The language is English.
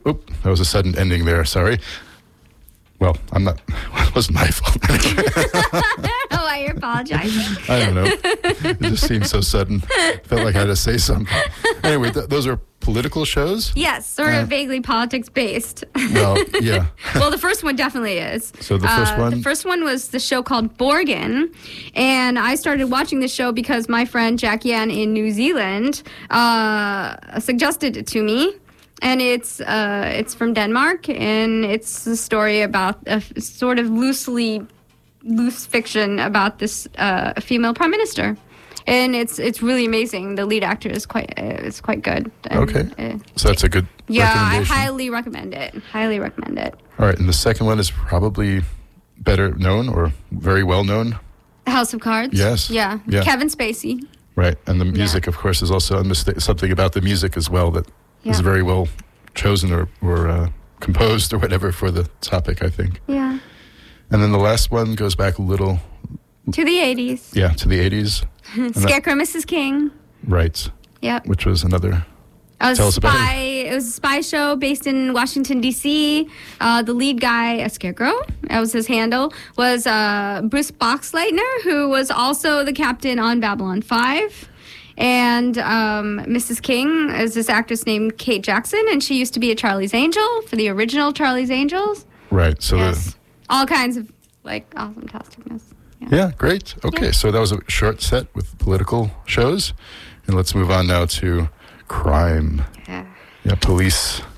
Oop, that was a sudden ending there. Sorry. Well, it wasn't my fault. I don't know why you're apologizing. I don't know. It just seemed so sudden. Felt like I had to say something. Anyway, those are political shows? Yes, sort of vaguely politics based. Well, yeah. Well, the first one definitely is. So the first one? The first one was the show called Borgen. And I started watching the show because my friend Jackie Ann in New Zealand suggested it to me. And it's from Denmark, and it's a story about a sort of loose fiction about this female prime minister, and it's really amazing. The lead actor is quite good. And, okay, so that's a good I highly recommend it. Highly recommend it. All right, and the second one is probably better known or very well known. House of Cards. Yes. Yeah. Kevin Spacey. Right, and the music, of course, is also something about the music as well that. Is very well chosen or composed or whatever for the topic, I think. Yeah. And then the last one goes back a little... To the 80s. Yeah, to the 80s. Scarecrow Mrs. King. Right. Yep. Which was another... Tell us about it. It was a spy show based in Washington, D.C. The lead guy, a Scarecrow, that was his handle, was Bruce Boxleitner, who was also the captain on Babylon 5. And Mrs. King is this actress named Kate Jackson, and she used to be a Charlie's Angel for the original Charlie's Angels. Right. So all kinds of awesome tasticness. Yeah, great. Okay, so that was a short set with political shows, and let's move on now to crime. Yeah, police